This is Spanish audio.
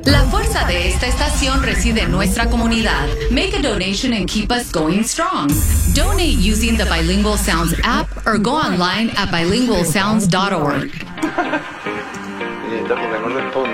La fuerza de esta estación reside en nuestra comunidad. Make a donation and keep us going strong. Donate using the Bilingual Sounds app or go online at bilingualsounds.org.